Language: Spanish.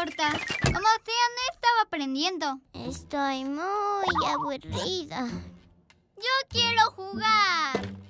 importa. Como sea, no estaba aprendiendo. Estoy muy aburrida. Yo quiero jugar.